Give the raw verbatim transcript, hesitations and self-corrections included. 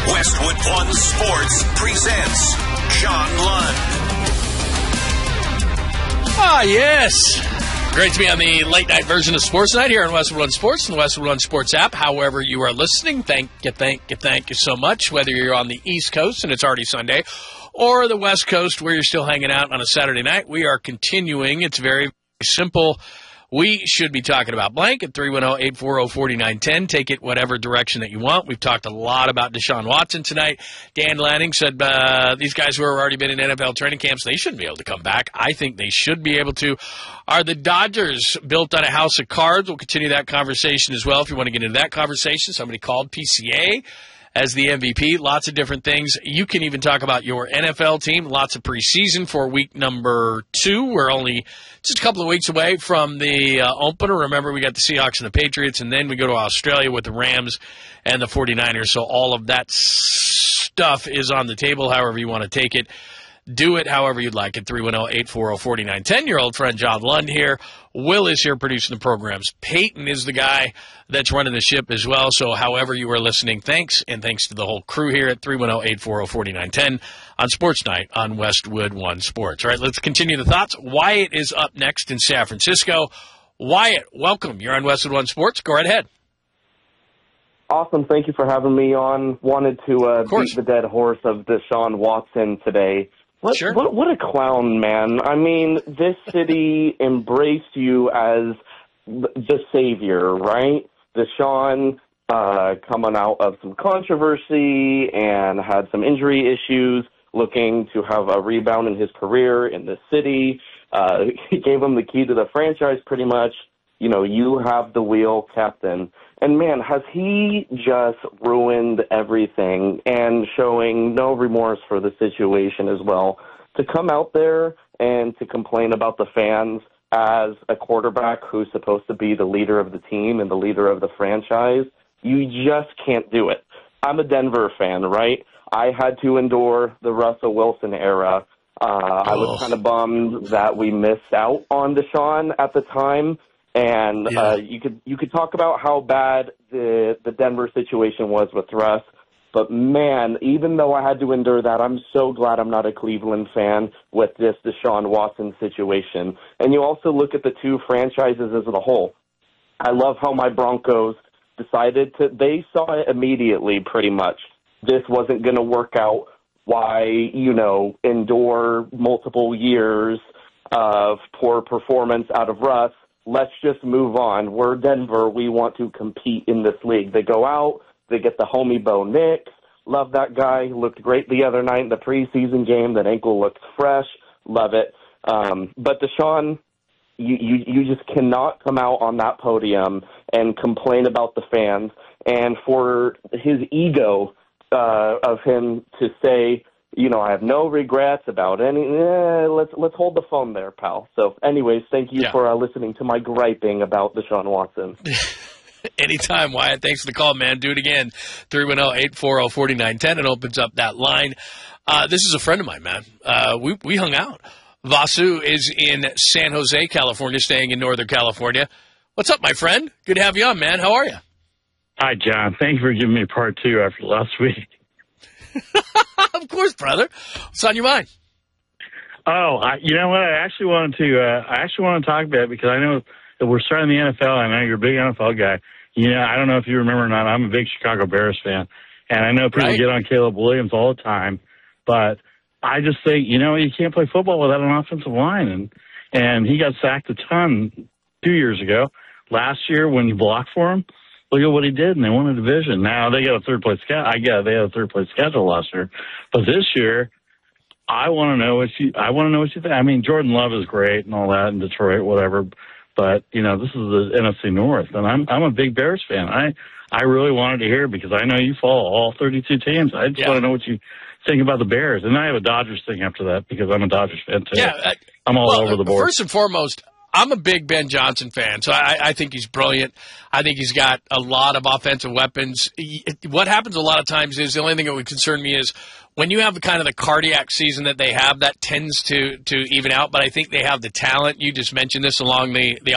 Westwood One Sports presents John Lund. Ah, yes. Great to be on the late-night version of Sports Night here on Westwood One Sports and the Westwood One Sports app. However you are listening, thank you, thank you, thank you so much. Whether you're on the East Coast and it's already Sunday, or the West Coast where you're still hanging out on a Saturday night, we are continuing. It's very simple. We should be talking about blank at three one zero, eight four zero, four nine one zero. Take it whatever direction that you want. We've talked a lot about Deshaun Watson tonight. Dan Lanning said uh, these guys who have already been in N F L training camps, they shouldn't be able to come back. I think they should be able to. Are the Dodgers built on a house of cards? We'll continue that conversation as well if you want to get into that conversation. Somebody called P C A as the M V P. Lots of different things. You can even talk about your N F L team. Lots of preseason for week number two. We're only just a couple of weeks away from the uh, opener. Remember, we got the Seahawks and the Patriots, and then we go to Australia with the Rams and the 49ers. So all of that stuff is on the table, however you want to take it. Do it however you'd like at three one zero, eight four zero, four nine one zero. Your old friend John Lund here. Will is here producing the programs. Peyton is the guy that's running the ship as well. So however you are listening, thanks, and thanks to the whole crew here at three one zero, eight four zero, four nine one zero on Sports Night on Westwood One Sports. All right, let's continue the thoughts. Wyatt is up next in San Francisco. Wyatt, welcome. You're on Westwood One Sports. Go right ahead. Awesome. Thank you for having me on. Wanted to uh, beat the dead horse of Deshaun Watson today. What, sure. what, what a clown, man. I mean, this city embraced you as the savior, right? Deshaun uh, coming out of some controversy and had some injury issues, looking to have a rebound in his career in this city. Uh, he gave him the key to the franchise pretty much. You know, you have the wheel, captain. And, man, has he just ruined everything and showing no remorse for the situation as well. To come out there and to complain about the fans as a quarterback who's supposed to be the leader of the team and the leader of the franchise, you just can't do it. I'm a Denver fan, right? I had to endure the Russell Wilson era. Uh, I was kind of bummed that we missed out on Deshaun at the time. And yeah. uh, you could you could talk about how bad the the Denver situation was with Russ, but man, even though I had to endure that, I'm so glad I'm not a Cleveland fan with this Deshaun Watson situation. And you also look at the two franchises as a whole. I love how my Broncos decided to. They saw it immediately, pretty much. This wasn't going to work out. Why, you know, endure multiple years of poor performance out of Russ? Let's just move on. We're Denver. We want to compete in this league. They go out. They get the homie Bo Nix. Love that guy. He looked great the other night in the preseason game. That ankle looked fresh. Love it. Um, but Deshaun, you, you, you just cannot come out on that podium and complain about the fans. And for his ego uh, of him to say, you know, I have no regrets about any. Eh, let's let's hold the phone there, pal. So, anyways, thank you yeah. for uh, listening to my griping about Deshaun Watson. Anytime, Wyatt. Thanks for the call, man. Do it again. three one zero, eight four zero, four nine one zero. It opens up that line. Uh, this is a friend of mine, man. Uh, we we hung out. Vasu is in San Jose, California, staying in Northern California. What's up, my friend? Good to have you on, man. How are you? Hi, John. Thank you for giving me part two after last week. Of course, brother. What's on your mind? Oh, I, you know what? I actually wanted to. Uh, I actually want to talk about it because I know that we're starting the N F L. I know you're a big N F L guy. You know, I don't know if you remember or not. I'm a big Chicago Bears fan, and I know people right. get on Caleb Williams all the time. But I just say, you know, you can't play football without an offensive line, and and he got sacked a ton two years ago. Last year when you blocked for him. Look at what he did, and they won a division. Now they got a third place schedule. I get they had a third place schedule last year, but this year, I want to know what you. I want to know what you think. I mean, Jordan Love is great and all that in Detroit, whatever. But you know, this is the N F C North, and I'm I'm a big Bears fan. I I really wanted to hear because I know you follow all thirty-two teams. I just yeah. want to know what you think about the Bears, and I have a Dodgers thing after that because I'm a Dodgers fan too. Yeah, uh, I'm all well, over the board. First and foremost, I'm a big Ben Johnson fan, so I, I think he's brilliant. I think he's got a lot of offensive weapons. He, what happens a lot of times is the only thing that would concern me is when you have the kind of the cardiac season that they have, that tends to, to even out. But I think they have the talent. You just mentioned this along the, the